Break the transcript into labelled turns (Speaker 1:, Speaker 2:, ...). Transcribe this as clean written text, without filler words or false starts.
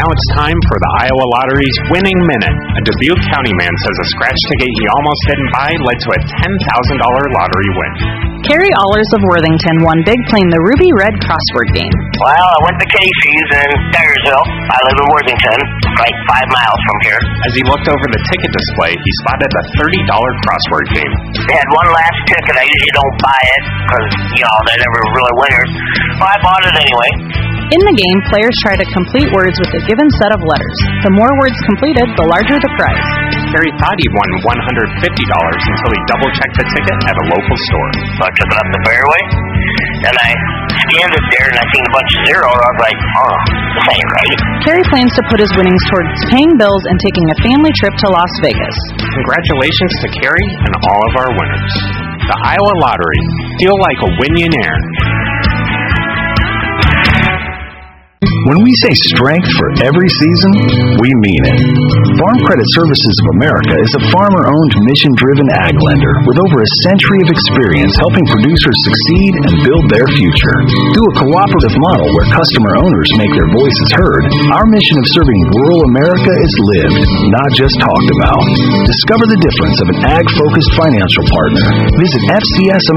Speaker 1: Now it's time for the Iowa Lottery's Winning Minute. A Dubuque County man says a scratch ticket he almost didn't buy led to a $10,000 lottery win.
Speaker 2: Carrie Allers of Worthington won big playing the Ruby Red crossword game.
Speaker 3: Well, I went to Casey's in Dyersville. I live in Worthington, like 5 miles from here.
Speaker 1: As he looked over the ticket display, he spotted the $30 crossword game.
Speaker 3: They had one last ticket. I usually don't buy it because, they're never really winners. But I bought it anyway.
Speaker 2: In the game, players try to complete words with a given set of letters. The more words completed, the larger the prize.
Speaker 1: Harry thought he won $150 until he double-checked the ticket at a local store.
Speaker 3: So I took it up the fairway, and I scanned it there, and I seen a bunch of zeros. I was like, this ain't right.
Speaker 2: Carrie plans to put his winnings towards paying bills and taking a family trip to Las Vegas.
Speaker 1: Congratulations to Carrie and all of our winners. The Iowa Lottery. Feel like a winionaire.
Speaker 4: When we say strength for every season, we mean it. Farm Credit Services of America is a farmer-owned, mission-driven ag lender with over a century of experience helping producers succeed and build their future. Through a cooperative model where customer owners make their voices heard, our mission of serving rural America is lived, not just talked about. Discover the difference of an ag-focused financial partner. Visit FCS